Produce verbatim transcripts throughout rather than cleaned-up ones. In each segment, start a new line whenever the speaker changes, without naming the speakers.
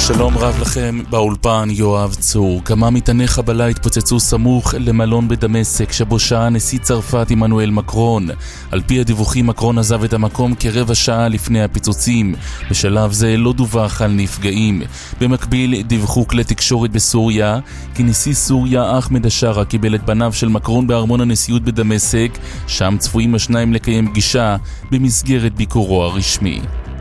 שלום רב לכם, באולפן יואב צור. כמה מטעני חבלה התפוצצו סמוך למלון בדמשק שבו שהה נשיא צרפת עמנואל מקרון. על פי הדיווחים, מקרון עזב את המקום כרבע שעה לפני הפיצוצים. בשלב זה לא דווח על נפגעים. במקביל דיווחו כלי תקשורת בסוריה כי נשיא סוריה אחמד השרה קיבל את פניו של מקרון בארמון הנשיאות בדמשק, שם צפויים השניים לקיים פגישה במסגרת ביקורו הרשמי.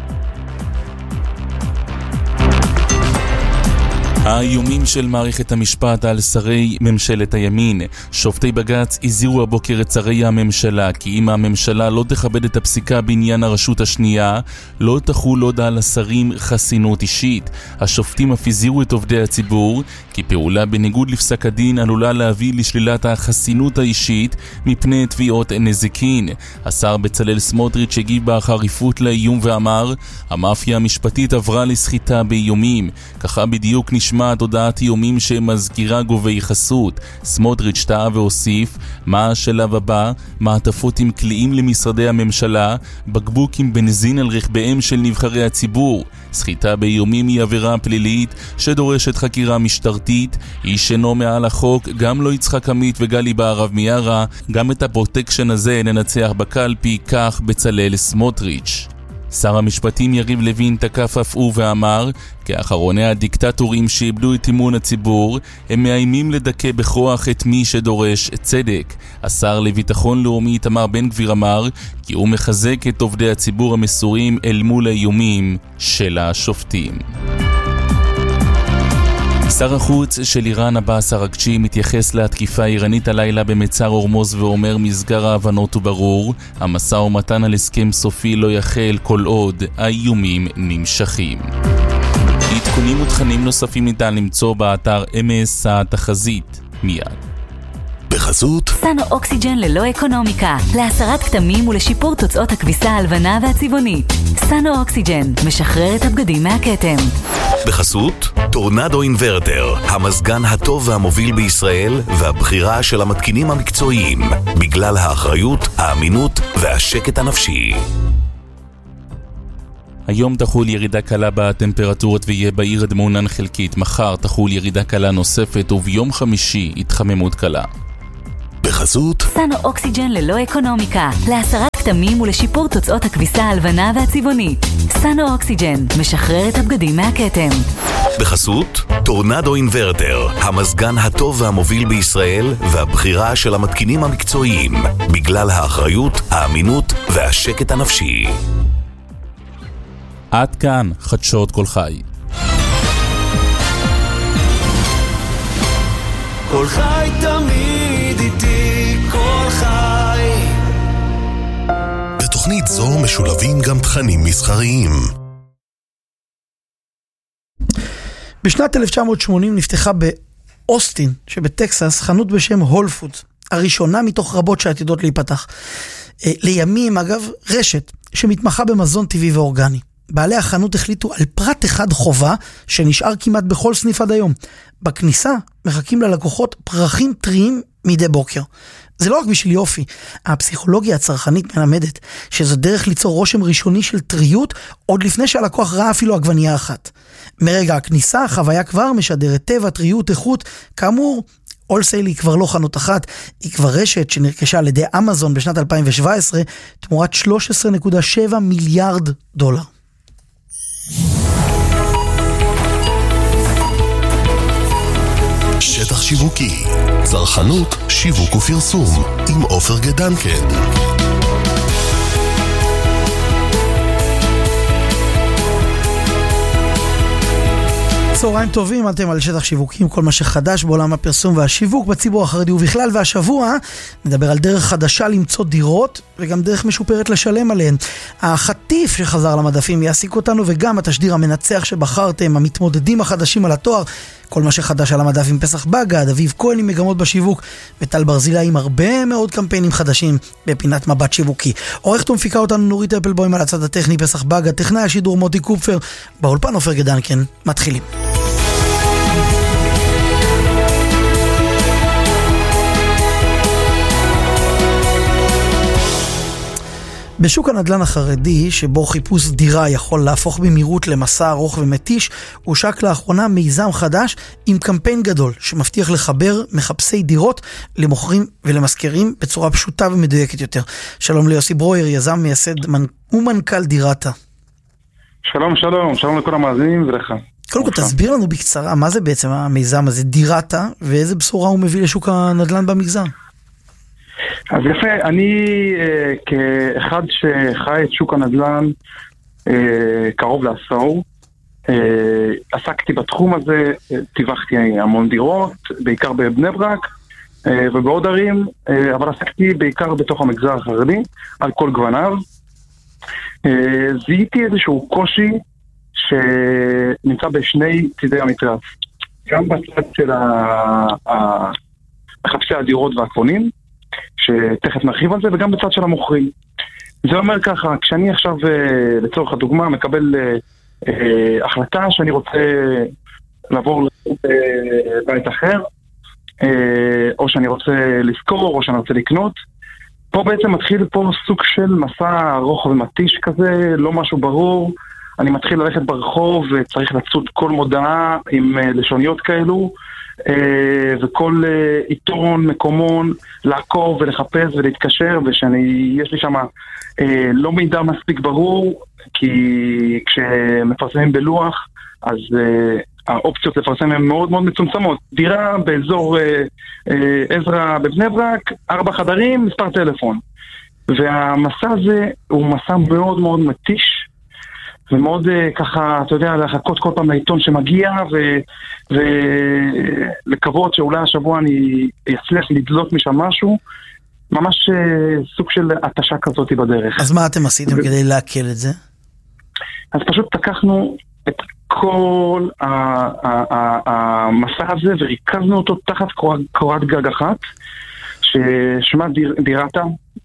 האיומים של מערכת המשפט על שרי ממשלת הימין. שופטי בג"ץ הזהירו הבוקר את שרי הממשלה כי אם הממשלה לא תכבד את הפסיקה בעניין הרשות השנייה, לא תחול עוד על השרים חסינות אישית. השופטים אף הזהירו את עובדי הציבור כי פעולה בניגוד לפסק הדין עלולה להביא לשלילת החסינות האישית מפני תביעות נזיקין. השר בצלאל סמוטריץ' הגיב בחריפות לאיום ואמר, המאפיה המשפטית עברה לסחיטה באיומים. ככה בדיוק נשמע הודעת איומים שמזכירה גובי חסות. סמוטריץ' טעה והוסיף, מה השלב הבא? מעטפות עם כלאים למשרדי הממשלה, בקבוק עם בנזין על רכביהם של נבחרי הציבור. סחיטה באיומים היא עבירה פלילית שדורשת חקירה משטרתית. איש אינו מעל החוק, גם לא יצחק עמית וגלי בהרב מיארה. גם את הפרוטקשן הזה ננצח בקלפי, כך בצלאל סמוטריץ'. שר המשפטים יריב לוין תקף אף הוא ואמר כי אחרוני הדיקטטורים שאיבדו את אמון הציבור הם מאיימים לדכא בכוח את מי שדורש צדק. השר לביטחון לאומי איתמר בן גביר אמר כי הוא מחזק את עובדי הציבור המסורים אל מול האיומים של השופטים. שר החוץ של איראן עבאס אראגצ'י מתייחס להתקיפה האיראנית הלילה במצר הורמוז ואומר מסגר ההבנות וברור, המשא ומתן על הסכם סופי לא יחל כל עוד האיומים נמשכים. עדכונים ותכנים נוספים ניתן למצוא באתר אמס התחזית מיד.
בחסות
סנו אוקסיג'ן ללא אקונומיקה, להסרת כתמים ולשיפור תוצאות הכביסה הלבנה והצבעונית. סנו אוקסיג'ן משחרר את הבגדים מהכתם.
בחסות טורנדו אינברטר, המזגן הטוב והמוביל בישראל והבחירה של המתקינים המקצועיים, בגלל האחריות, האמינות והשקט הנפשי.
היום תחול ירידה קלה בטמפרטורות ויהיה בעיר עד מעונן חלקית. מחר תחול ירידה קלה נוספת וביום חמישי התחממות קלה.
בחסות
סנו אוקסיג'ן ללא אקונומיקה, להסרת כתמים ולשיפור תוצאות הכביסה הלבנה והצבעונית. סנו אוקסיג'ן משחרר את הבגדים מהכתם.
בחסות טורנדו אינברטר, המזגן הטוב והמוביל בישראל והבחירה של המתקינים המקצועיים, בגלל האחריות, האמינות והשקט הנפשי.
עד כאן חדשות כל חי.
כל חי תמיד איתי, כל חי.
בתוכנית זו משולבים גם תכנים מסחריים.
בשנת אלף תשע מאות שמונים נפתחה באוסטין שבטקסס חנות בשם הול פודס, הראשונה מתוך רבות שעתידות להיפתח. לימים אגב רשת שמתמחה במזון טבעי ואורגני. בעלי החנות החליטו על פרט אחד חובה שנשאר כמעט בכל סניף עד היום. בכניסה מחכים ללקוחות פרחים טריים מדי בוקר. זה לא רק בשביל יופי, הפסיכולוגיה הצרכנית מלמדת שזו דרך ליצור רושם ראשוני של טריות עוד לפני שהלקוח ראה אפילו עגבנייה אחת. מרגע הכניסה החוויה כבר משדרת טבע, טריות, איכות. כאמור, הולסייל היא כבר לא חנות אחת, היא כבר רשת שנרכשה על ידי אמזון בשנת אלפיים שבע עשרה תמורת שלוש עשרה נקודה שבע מיליארד דולר.
שטח שיווקי, צרכנות, שיווק ופרסום עם עופר גדנקן.
צהריים טובים, אתם על שטח שיווקים, כל מה שחדש בעולם הפרסום והשיווק בציבור החרדי ובכלל. והשבוע נדבר על דרך חדשה למצוא דירות וגם דרך משופרת לשלם עליהן. החטיף שחזר למדפים יעסיק אותנו, וגם התשדיר המנצח שבחרתם, המתמודדים החדשים על התואר, כל מה שחדש על המדף עם פסח בגד, אביב כהן עם מגמות בשיווק, וטל ברזילה עם הרבה מאוד קמפיינים חדשים בפינת מבט שיווקי. עורכת ומפיקה אותנו נורית אפלבוים, על הצד הטכני פסח בגד, טכנאי השידור מוטי קופפר, באולפן עופר גדנקן. מתחילים. בשוק הנדל"ן החרדי, שבו חיפוש דירה יכול להפוך במהירות למסע ארוך ומתיש, הושק לאחרונה מיזם חדש עם קמפיין גדול, שמבטיח לחבר מחפשי דירות למוכרים ולמשכירים בצורה פשוטה ומדויקת יותר. שלום ליוסי ברויר, יזם מייסד ומנכ"ל דירתה.
שלום, שלום, שלום לכל המאזינים ולך.
קודם כל, תסביר לנו בקצרה, מה זה בעצם המיזם הזה, דירתה, ואיזה בשורה הוא מביא לשוק הנדל"ן במגזר?
אז יפה, אני אה, כאחד שחי את שוק הנדל"ן אה, קרוב לעשור, אה, עסקתי בתחום הזה, טיווחתי המון דירות, בעיקר בבני ברק אה, ובעוד ערים, אה, אבל עסקתי בעיקר בתוך המגזר החרדי, על כל גווניו. אה, זיהיתי איזשהו קושי שנמצא בשני צידי המתרס, גם בצד של מחפשי הדירות והקונים, שתכף נרחיב על זה, וגם בצד של המוכרים. זה אומר ככה, כשאני עכשיו, לצורך הדוגמה, מקבל אה, החלטה שאני רוצה לעבור לבית אחר, אה, או שאני רוצה לזכור, או שאני רוצה לקנות, פה בעצם מתחיל פה סוג של מסע ארוך ומתיש כזה, לא משהו ברור. אני מתחיל ללכת ברחוב וצריך לצוד כל מודעה עם לשוניות כאלו, וכל עיתון, מקומון, לעקוב ולחפש ולהתקשר, ושיש לי שם לא מידע מספיק ברור, כי כשמפרסמים בלוח, אז האופציות לפרסם הן מאוד מאוד מצומצמות. דירה באזור עזרא בבני ברק, ארבע חדרים, מספר טלפון. והמסע הזה הוא מסע מאוד מאוד מתיש, ומאוד ככה, אתה יודע, לחכות כל פעם לעיתון שמגיע, ולקוות שאולי השבוע אני אצליח לדלות משם משהו, ממש סוג של התשה כזאת בדרך.
אז מה אתם עשיתם כדי להקל את זה?
אז פשוט לקחנו את כל המסע הזה, וריכזנו אותו תחת קורת גג אחת, ששמה דירתה,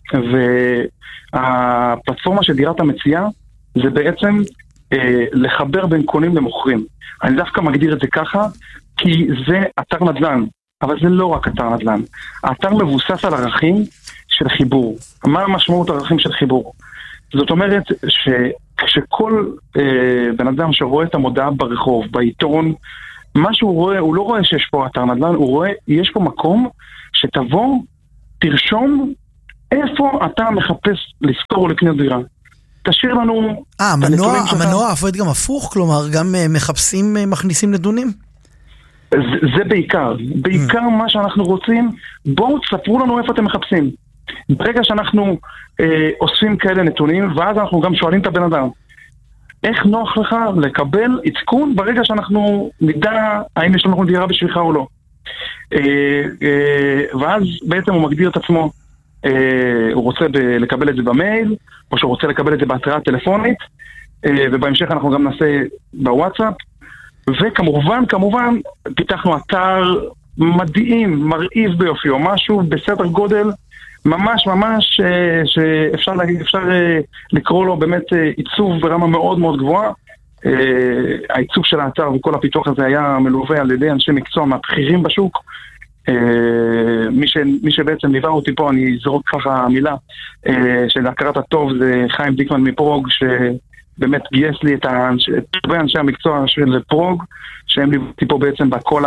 והפלטפורמה של דירתה מציעה, זה בעצם אה, לחבר בין קונים למוכרים. אני דווקא מגדיר את זה ככה, כי זה אתר נדל"ן, אבל זה לא רק אתר נדל"ן. האתר מבוסס על ערכים של חיבור. מה המשמעות ערכים של חיבור? זאת אומרת שכשכל אה, בן אדם שרואה את המודעה ברחוב, בעיתון, מה שהוא רואה, הוא לא רואה שיש פה אתר נדל"ן, הוא רואה, יש פה מקום שתבוא, תרשום איפה אתה מחפש לזכור או לקנות דירה. תשאיר לנו...
אה, המנוע, המנוע עובד גם הפוך? כלומר, גם מחפשים, מכניסים נדונים?
זה, זה בעיקר. בעיקר מה שאנחנו רוצים, בואו תספרו לנו איפה אתם מחפשים. ברגע שאנחנו אה, אוספים כאלה נתונים, ואז אנחנו גם שואלים את הבן אדם, איך נוח לך לקבל עדכון ברגע שאנחנו נדע האם יש לנו דירה בשבילך או לא. אה, אה, ואז בעצם הוא מגדיר את עצמו, Uh, הוא רוצה ב- לקבל את זה במייל, או שהוא רוצה לקבל את זה בהתראה טלפונית, uh, ובהמשך אנחנו גם נעשה בוואטסאפ, וכמובן, כמובן, פיתחנו אתר מדהים, מרהיב ביופי, או משהו בסדר גודל, ממש ממש, uh, שאפשר להגיד, אפשר uh, לקרוא לו באמת uh, עיצוב ברמה מאוד מאוד גבוהה. uh, העיצוב של האתר וכל הפיתוח הזה היה מלווה על ידי אנשי מקצוע מהבכירים בשוק, מי, ש, מי שבעצם ליווה אותי פה, אני אזרוק ככה מילה, של הכרת הטוב, זה חיים דיקמן מפרוג, שבאמת גייס לי את הרבה אנשי המקצוע של פרוג, שהם ליוו אותי פה בעצם בכל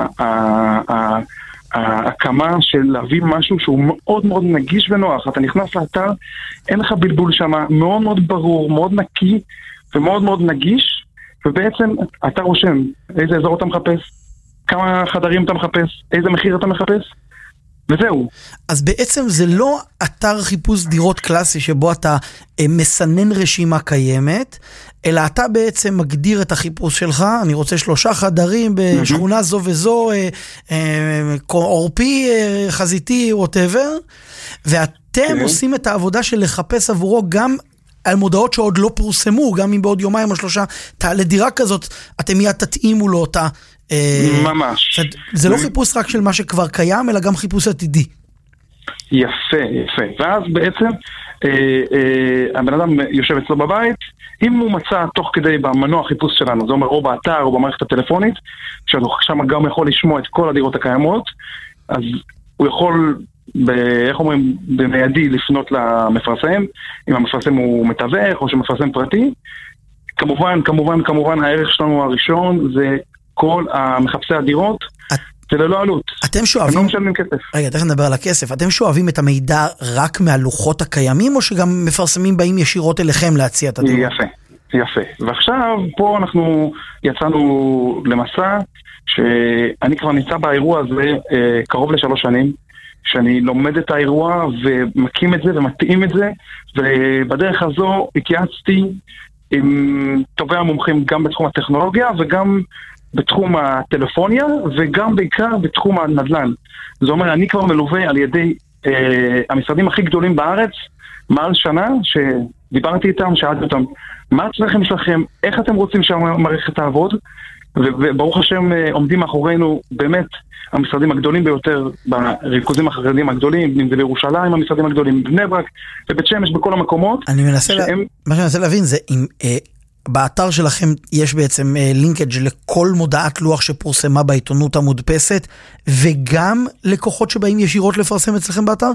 ההקמה של להביא משהו שהוא מאוד מאוד נגיש ונוח. אתה נכנס לאתר, אין לך בלבול שם, מאוד מאוד ברור, מאוד נקי ומאוד מאוד נגיש, ובעצם אתה רושם איזה אזור אתה מחפש, כמה חדרים אתה מחפש, איזה מחיר אתה מחפש, וזהו.
אז בעצם זה לא אתר חיפוש דירות קלאסי שבו אתה אה, מסנן רשימה קיימת, אלא אתה בעצם מגדיר את החיפוש שלך, אני רוצה שלושה חדרים בשכונה זו וזו, אה, אה, עורפי, אה, חזיתי, whatever, ואתם עושים את העבודה של לחפש עבורו גם על מודעות שעוד לא פורסמו, גם אם בעוד יומיים או שלושה תעלה דירה כזאת, אתם מיד תתאימו לו אותה.
ממש.
זה לא חיפוש רק של מה שכבר קיים, אלא גם חיפוש עתידי.
יפה, יפה. ואז בעצם הבן אדם יושב אצלו בבית, אם הוא מצא תוך כדי במנוע חיפוש שלנו, זה אומר או באתר או במערכת הטלפונית, שם גם יכול לשמוע את כל הדירות הקיימות, אז הוא יכול איך אומרים, במיידי לפנות למפרסם, אם המפרסם הוא מתווך או שמפרסם פרטי. כמובן, כמובן, כמובן, הערך שלנו הראשון זה כל המחפשי הדירות, זה ללא עלות.
אתם שואבים...
הם לא משלמים כסף.
רגע, תכף נדבר על הכסף. אתם שואבים את המידע רק מהלוחות הקיימים, או שגם מפרסמים באים ישירות אליכם להציע את הדירות?
יפה, יפה. ועכשיו, פה אנחנו יצאנו למסע, שאני כבר נמצא באירוע הזה אה, קרוב לשלוש שנים, שאני לומד את האירוע ומקים את זה ומתאים את זה, ובדרך הזו התייעצתי עם טובי המומחים גם בתחום הטכנולוגיה וגם בתחום הטלפוניה וגם בעיקר בתחום הנדל"ן. זאת אומרת, אני כבר מלווה על ידי אה, המשרדים הכי גדולים בארץ, מעל שנה שדיברתי איתם, שאלתי אותם, מה הצרכים שלכם, איך אתם רוצים שהמערכת תעבוד, וברוך השם עומדים מאחורינו באמת המשרדים הגדולים ביותר בריכוזים החרדיים הגדולים, אם זה בירושלים המשרדים הגדולים, בבני ברק ובית שמש, בכל המקומות.
אני מנסה, שהם... לה... מה שאני מנסה להבין זה אם אה, באתר שלכם יש בעצם אה, לינקג' לכל מודעת לוח שפורסמה בעיתונות המודפסת, וגם לקוחות שבאים ישירות לפרסם אצלכם באתר?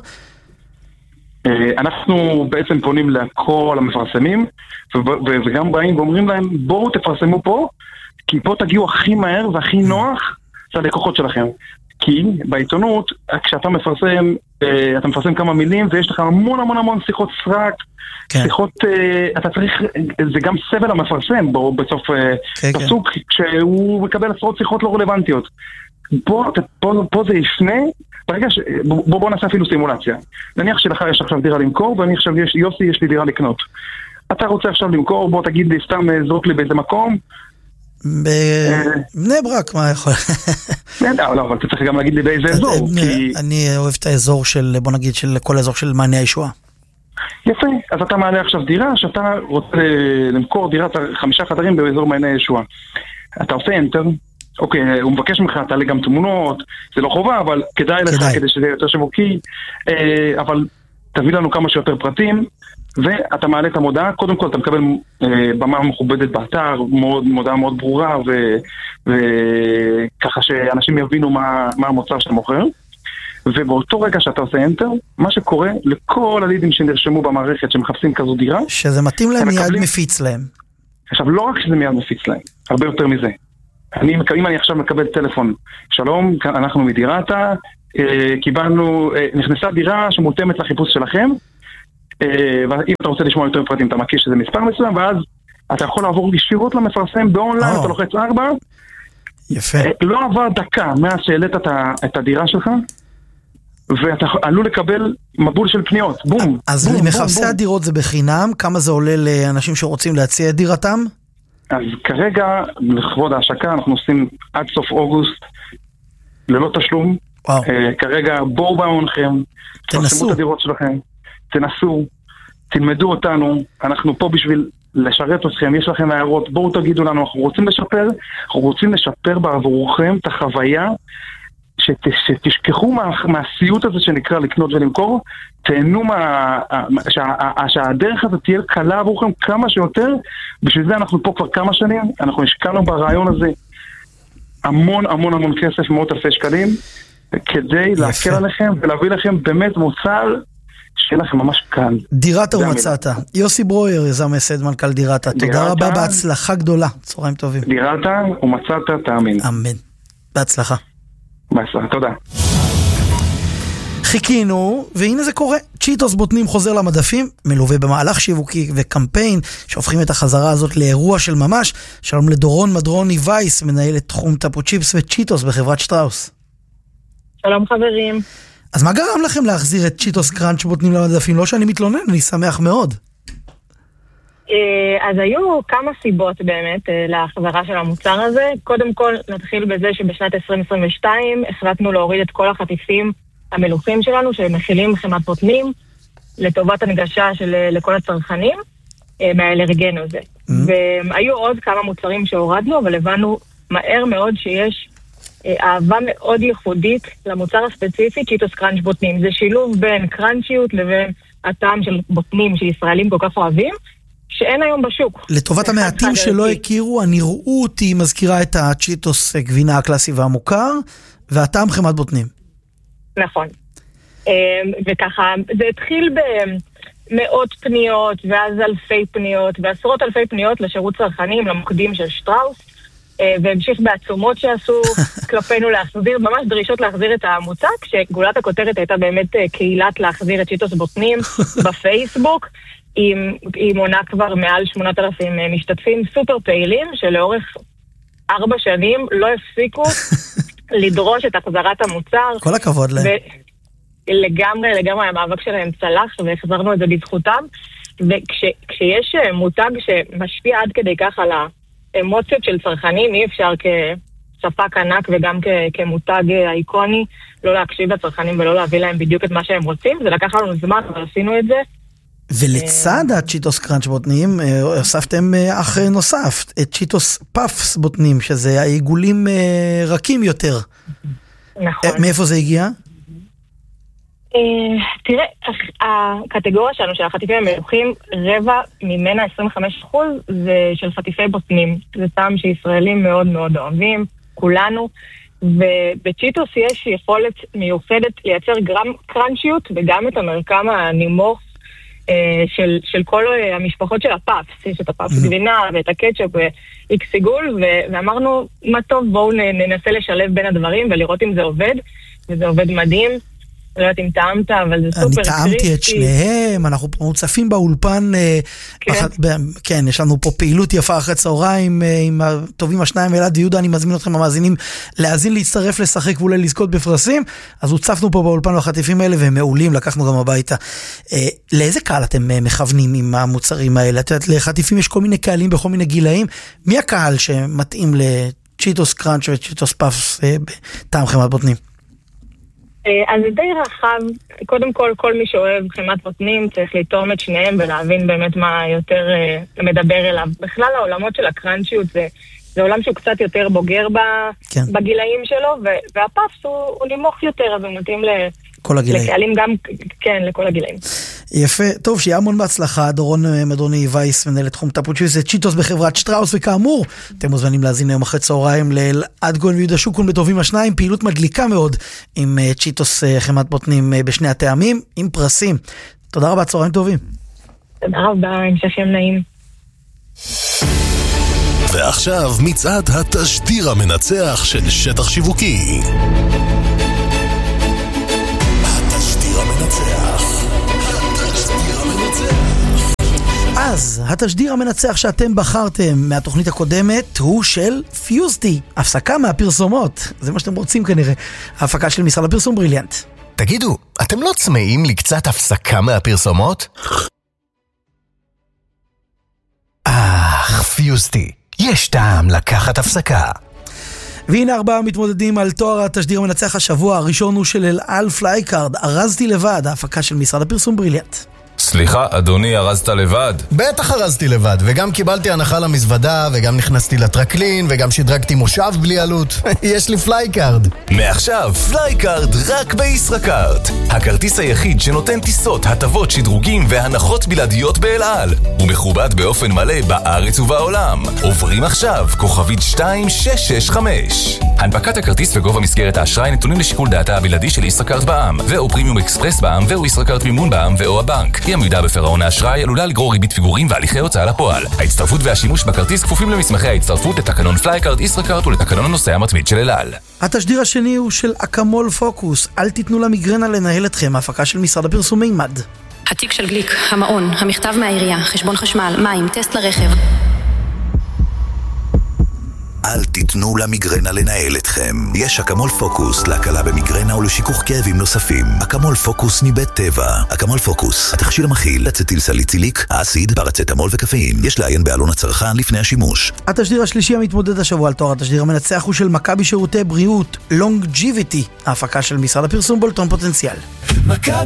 אנחנו בעצם פונים לכל המפרסמים, וגם באים ואומרים להם, בואו תפרסמו פה, כי פה תגיעו הכי מהר והכי נוח ללקוחות שלכם. כי בעיתונות, כשאתה מפרסם, אתה מפרסם כמה מילים, ויש לך המון המון המון שיחות סרק, שיחות, אתה צריך, זה גם סבל המפרסם בסוף פסוק, כשהוא מקבל עשרות שיחות לא רלוונטיות. פה, פה, פה זה יפנה, ברגע ש... בוא, בוא נעשה אפילו סימולציה. נניח שלך יש עכשיו דירה למכור, ואני עכשיו, יש, יוסי, יש לי דירה לקנות. אתה רוצה עכשיו למכור, בוא תגיד לי, סתם זרוק לי באיזה מקום.
בבני ברק, מה יכול?
לא, לא, אבל אתה צריך גם להגיד לי באיזה אזור.
אני אוהב את האזור של, בוא נגיד, של כל האזור של מעייני הישועה.
יפה, אז אתה מעלה עכשיו דירה, שאתה רוצה למכור דירת חמישה חדרים באזור מעייני הישועה. אתה עושה אנטר, אוקיי, הוא מבקש ממך, תעלה גם תמונות, זה לא חובה, אבל כדאי לך כדי שזה יותר שיווקי, אבל תביא לנו כמה שיותר פרטים, ואתה מעלה את המודעה, קודם כל אתה מקבל במה מכובדת באתר, מודעה מאוד ברורה, וככה שאנשים יבינו מה המוצר שאתה מוכר, ובאותו רגע שאתה עושה אנטר, מה שקורה לכל הלידים שנרשמו במערכת שמחפשים כזו דירה,
שזה מתאים להם מיד מפיץ להם.
עכשיו, לא רק שזה מיד מפיץ להם, הרבה יותר מזה. אני, אם אני עכשיו מקבל טלפון, שלום, אנחנו מדירתה, קיבלנו, נכנסה דירה שמותאמת לחיפוש שלכם, ואם אתה רוצה לשמוע יותר פרטים, אתה מקיש שזה מספר מסוים, ואז אתה יכול לעבור ישירות למפרסם באונליין, אתה לוחץ ארבע,
יפה.
לא עבר דקה מאז שהעלית את הדירה שלך, ואתה עלול לקבל מבול של פניות, בום.
אז למחפשי הדירות זה בחינם, כמה זה עולה לאנשים שרוצים להציע את דירתם?
אז כרגע, לכבוד ההשקה, אנחנו עושים עד סוף אוגוסט, ללא תשלום. וואו. כרגע, בואו בעונכם, תנסו את הדירות שלכם, תנסו, תלמדו אותנו, אנחנו פה בשביל לשרת אתכם, יש לכם הערות, בואו תגידו לנו, אנחנו רוצים לשפר, אנחנו רוצים לשפר בעבורכם את החוויה, שת, שתשכחו מה, מהסיוט הזה שנקרא לקנות ולמכור, תהנו מה, שה, שהדרך הזאת תהיה קלה עבורכם כמה שיותר, בשביל זה אנחנו פה כבר כמה שנים, אנחנו השקענו ברעיון הזה המון המון המון כסף, מאות אלפי שקלים, כדי להקל עליכם ולהביא לכם באמת מוצר שיהיה לכם ממש כאן.
דירתה ומצאת. יוסי ברויר, יזם מייסד מנכ"ל דירתה. תודה רבה, בהצלחה גדולה. צהריים טובים.
דירתה ומצאת, תאמין.
אמן. בהצלחה.
בהצלחה, תודה.
חיכינו, והנה זה קורה. צ'יטוס בוטנים חוזר למדפים, מלווה במהלך שיווקי וקמפיין, שהופכים את החזרה הזאת לאירוע של ממש. שלום לדורון מדרוני וייס, מנהל את תחום טאפו צ'יפס וצ'יטוס בחברת שטראוס.
שלום חברים.
אז מה גרם לכם להחזיר את צ'יטוס קראנץ' בוטנים למדפים? לא שאני מתלונן, אני שמח מאוד.
אז היו כמה סיבות באמת להחזרה של המוצר הזה. קודם כל נתחיל בזה שבשנת עשרים עשרים ושתיים החלטנו להוריד את כל החטיפים המלוחים שלנו שמכילים חמת בוטנים לטובת הנגשה של לכל הצרכנים מהאלרגן הזה. Mm-hmm. והיו עוד כמה מוצרים שהורדנו, אבל הבנו מהר מאוד שיש אהבה מאוד ייחודית למוצר הספציפי, צ'יטוס קראנץ' בוטנים. זה שילוב בין קראנצ'יות לבין הטעם של בוטנים שישראלים כל כך אוהבים, שאין היום בשוק.
לטובת המעטים שלא הכירו, הנראות היא מזכירה את הצ'יטוס גבינה הקלאסי והמוכר, והטעם חמת בוטנים.
נכון. וככה, זה התחיל במאות פניות, ואז אלפי פניות, ועשרות אלפי פניות לשירות צרכנים, למוקדים של שטראוס, והמשיך בעצומות שעשו כלפינו להחזיר, ממש דרישות להחזיר את המוצר, כשגולת הכותרת הייתה באמת קהילת להחזיר את צ'יטוס בוטנים בפייסבוק, היא מונה כבר מעל שמונת אלפים משתתפים סופר פעילים, שלאורך ארבע שנים לא הפסיקו לדרוש את החזרת המוצר.
כל הכבוד להם.
לגמרי, לגמרי המאבק שלהם צלח, והחזרנו את זה בזכותם, וכשיש מותג שמשפיע עד כדי כך על האמוציות של צרכנים, אי אפשר כספק ענק וגם כמותג אייקוני, לא להקשיב לצרכנים ולא להביא להם בדיוק את מה שהם רוצים, זה לקח לנו זמן, אבל עשינו את זה.
ולצד הצ'יטוס קראנץ' בוטנים, הוספתם אח נוסף, את צ'יטוס פאפס בוטנים, שזה העיגולים רכים יותר.
נכון.
מאיפה זה הגיע?
תראה, הקטגוריה שלנו של החטיפים המלוכים, רבע ממנה עשרים וחמישה אחוז זה של חטיפי בוטנים. זה טעם שישראלים מאוד מאוד אוהבים, כולנו, ובצ'יטוס יש יכולת מיוחדת לייצר גם קראנצ'יות וגם את המרקם הנימוך של, של כל המשפחות של הפאפס, יש את הפאפס גבינה ואת הקטשופ ואיקס עיגול, ואמרנו, מה טוב, בואו ננסה לשלב בין הדברים ולראות אם זה עובד, וזה עובד מדהים. לא יודעת אם טעמת, אבל זה סופר קריסטי.
אני טעמתי את שניהם, אנחנו מוצפים באולפן, כן, יש לנו פה פעילות יפה אחרי צהריים, עם הטובים השניים, אלעד ויהודה, אני מזמין אתכם המאזינים להאזין, להצטרף, לשחק ואולי לזכות בפרסים, אז הוצפנו פה באולפן בחטיפים האלה, והם מעולים, לקחנו גם הביתה. לאיזה קהל אתם מכוונים עם המוצרים האלה? את יודעת, לחטיפים יש כל מיני קהלים בכל מיני גילאים, מי הקהל שמתאים לצ'יטוס קראנץ' וצ'יטוס פאפס בטעם חמת בוטנים?
אז זה די רחב, קודם כל, כל מי שאוהב חמת בוטנים צריך לטעום את שניהם ולהבין באמת מה יותר uh, מדבר אליו. בכלל העולמות של הקראנצ'יות זה, זה עולם שהוא קצת יותר בוגר ב, כן. בגילאים שלו, ו- והפאפס הוא, הוא נמוך יותר, אז הוא מתאים
כל הגילאים.
לקהלים גם, כן, לכל הגילאים.
יפה, טוב, שיהיה המון בהצלחה, דורון מדרוני וייס, מנהל תחום טאפוצ'יס, זה צ'יטוס בחברת שטראוס, וכאמור, אתם מוזמנים להזין היום אחרי צהריים לאלעד כהן ויהודה שוקון בטובים השניים, פעילות מדליקה מאוד עם צ'יטוס חמת בוטנים בשני הטעמים, עם פרסים. תודה רבה, צהריים טובים.
תודה רבה, המשך יום נעים.
ועכשיו מצעד התשדיר המנצח של שטח שיווקי.
אז התשדיר המנצח שאתם בחרתם מהתוכנית הקודמת הוא של פיוזטי, הפסקה מהפרסומות, זה מה שאתם רוצים כנראה, ההפקה של משרד הפרסום בריליאנט.
תגידו, אתם לא צמאים לי קצת הפסקה מהפרסומות? אך, פיוזטי, יש טעם לקחת הפסקה.
והנה ארבעה מתמודדים על תואר התשדיר המנצח השבוע. הראשון הוא של אל פלייקארד, ארזתי לבד, ההפקה של משרד הפרסום בריליאנט.
סליחה, אדוני, ארזת לבד?
בטח ארזתי לבד, וגם קיבלתי הנחה למזוודה, וגם נכנסתי לטרקלין, וגם שדרגתי מושב בלי עלות. יש לי פלייקארד.
מעכשיו, פלייקארד רק בישראכרט. הכרטיס היחיד שנותן טיסות, הטבות, שדרוגים והנחות בלעדיות באל על. הוא מכובד באופן מלא בארץ ובעולם. עוברים עכשיו, כוכבית שתיים שש שש חמש.
הנפקת הכרטיס וגובה מסגרת האשראי נתונים לשיקול דעתה הבלעדי של ישראכרט בע"מ, ואו פרימיום אקספרס בע"מ, ואו ישראכרט מימון בע"מ, ואו הבנק. אי עמידה בפירעון האשראי עלולה לגרור ריבית פיגורים והליכי הוצאה לפועל. ההצטרפות והשימוש בכרטיס כפופים למסמכי ההצטרפות לתקנון פלייקארד ישראכרט ולתקנון הנוסע המתמיד של אל על.
התשדיר השני הוא של אקמול פוקוס, אל תיתנו למיגרנה לנהל אתכם, ההפקה של משרד הפרסום מימד.
התיק של גליק, המעון, המכתב מהעירייה, חשבון חשמל, מים, טסט לרכב.
אל תיתנו למיגרנה לנהל אתכם. יש אקמול פוקוס להקלה במיגרנה ולשיכוך כאבים נוספים. אקמול פוקוס מבית טבע. אקמול פוקוס, התכשיר המכיל אצטיל סליציליק, אסיד, פרצטמול וקפאין. יש לעיין בעלון הצרכן לפני השימוש.
התשדיר השלישי המתמודד השבוע על תואר התשדיר המנצח הוא של מכבי שירותי בריאות, לונג'יביטי, ההפקה של משרד הפרסום בולטון פוטנציאל.